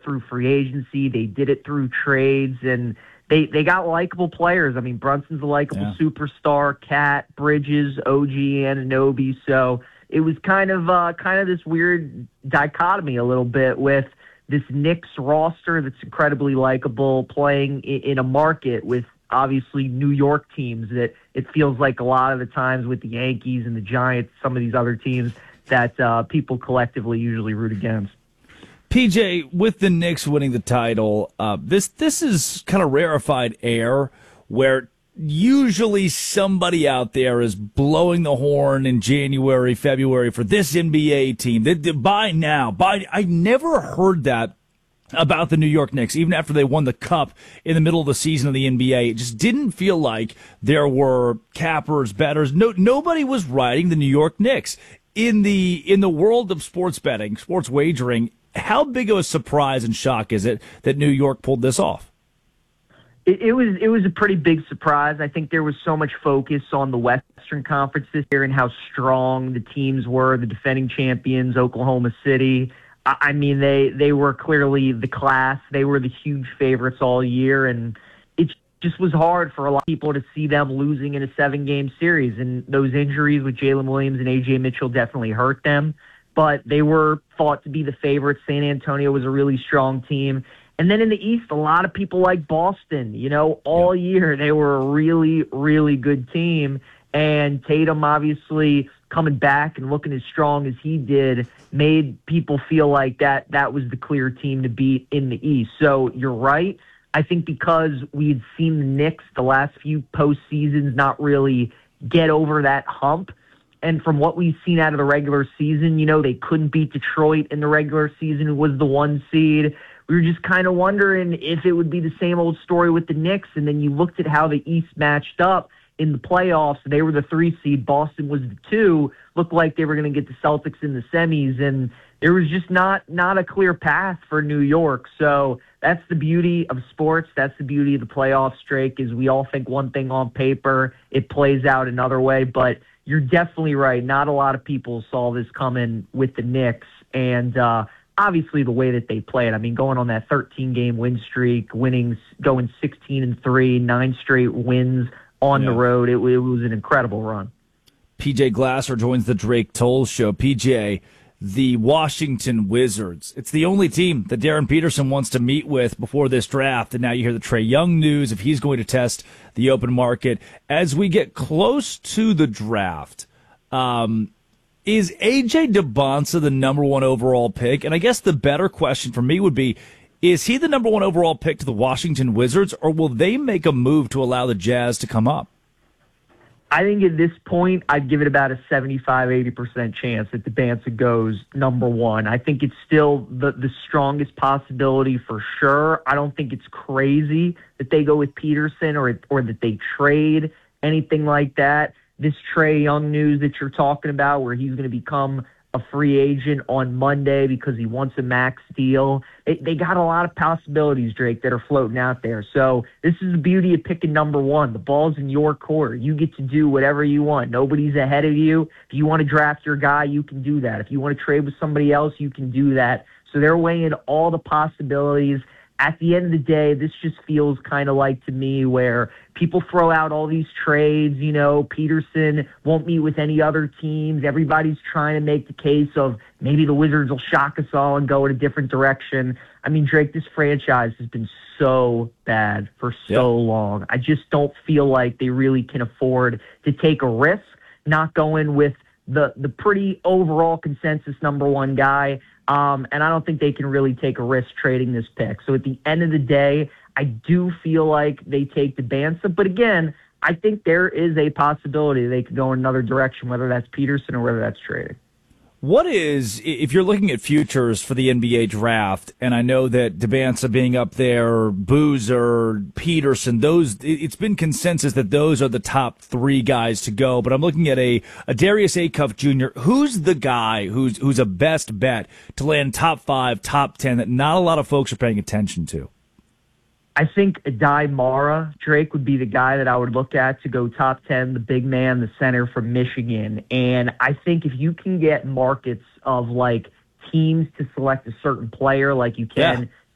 through free agency. They did it through trades, and they got likable players. I mean, Brunson's a likable superstar. Cat, Bridges, OG, Anunoby. So it was kind of this weird dichotomy a little bit with this Knicks roster that's incredibly likable, playing in a market with obviously New York teams that it feels like a lot of the times with the Yankees and the Giants, some of these other teams that people collectively usually root against. PJ, with the Knicks winning the title, this is kind of rarefied air where usually somebody out there is blowing the horn in January, February for this NBA team. I never heard that about the New York Knicks, even after they won the cup in the middle of the season of the NBA. It just didn't feel like there were cappers, bettors. Nobody was riding the New York Knicks. In the world of sports betting, sports wagering, how big of a surprise and shock is it that New York pulled this off? It was a pretty big surprise. I think there was so much focus on the Western Conference this year and how strong the teams were, the defending champions, Oklahoma City. I mean, they were clearly the class. They were the huge favorites all year, and it just was hard for a lot of people to see them losing in a 7-game series. And those injuries with Jalen Williams and A.J. Mitchell definitely hurt them. But they were thought to be the favorites. San Antonio was a really strong team. And then in the East, a lot of people like Boston. All year they were a really, really good team. And Tatum obviously coming back and looking as strong as he did made people feel like that was the clear team to beat in the East. So you're right. I think because we had seen the Knicks the last few postseasons not really get over that hump, and from what we've seen out of the regular season, they couldn't beat Detroit in the regular season, who was the 1 seed. We were just kind of wondering if it would be the same old story with the Knicks. And then you looked at how the East matched up in the playoffs. They were the 3 seed. Boston was the 2. Looked like they were going to get the Celtics in the semis. And there was just not a clear path for New York. So that's the beauty of sports. That's the beauty of the playoff streak, is we all think one thing on paper. It plays out another way. But you're definitely right. Not a lot of people saw this coming with the Knicks. And obviously the way that they played. I mean, going on that 13-game win streak, going 16-3, 9 straight wins on the road. It was an incredible run. PJ Glasser joins the Drake Toll Show. PJ, the Washington Wizards. It's the only team that Darren Peterson wants to meet with before this draft. And now you hear the Trae Young news, if he's going to test the open market. As we get close to the draft, is A.J. Debonsa the number 1 overall pick? And I guess the better question for me would be, is he the number 1 overall pick to the Washington Wizards, or will they make a move to allow the Jazz to come up? I think at this point, I'd give it about a 75-80% chance that Debonsa goes number 1. I think it's still the strongest possibility for sure. I don't think it's crazy that they go with Peterson or that they trade anything like that. This Trae Young news that you're talking about, where he's going to become a free agent on Monday because he wants a max deal. They got a lot of possibilities, Drake, that are floating out there. So this is the beauty of picking number 1. The ball's in your court. You get to do whatever you want. Nobody's ahead of you. If you want to draft your guy, you can do that. If you want to trade with somebody else, you can do that. So they're weighing all the possibilities. At the end of the day, this just feels kind of like, to me, where people throw out all these trades. Peterson won't meet with any other teams. Everybody's trying to make the case of maybe the Wizards will shock us all and go in a different direction. I mean, Drake, this franchise has been so bad for so long. I just don't feel like they really can afford to take a risk not going with the pretty overall consensus number 1 guy. And I don't think they can really take a risk trading this pick. So at the end of the day, I do feel like they take the Debonsa. But again, I think there is a possibility they could go in another direction, whether that's Peterson or whether that's trading. What is, if you're looking at futures for the NBA draft, and I know that Debonsa being up there, Boozer, Peterson, it's been consensus that those are the top 3 guys to go, but I'm looking at a Darius Acuff Jr. Who's the guy who's a best bet to land top 5, top 10 that not a lot of folks are paying attention to? I think Adai Mara, Drake, would be the guy that I would look at to go top 10, the big man, the center from Michigan. And I think if you can get markets of, like, teams to select a certain player like you can